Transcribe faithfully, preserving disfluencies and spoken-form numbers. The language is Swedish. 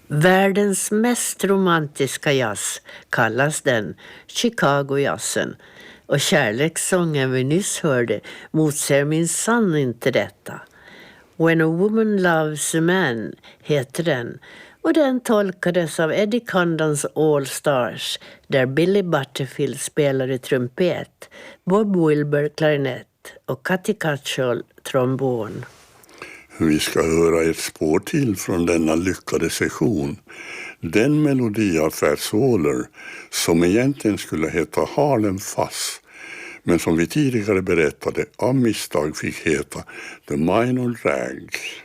Världens mest romantiska jazz kallas den Chicago-jazzen. Och kärlekssången vi nyss hörde motsäger minsann inte detta. When a woman loves a man heter den. Och den tolkades av Eddie Condons All Stars där Billy Butterfield spelade trumpet, Bob Wilber klarinett och Cathy Catchall trombon. Vi ska höra ett spår till från denna lyckade session. Den melodi av Fats Waller som egentligen skulle heta Harlem Fuzz, men som vi tidigare berättade av misstag fick heta The Minor Drag.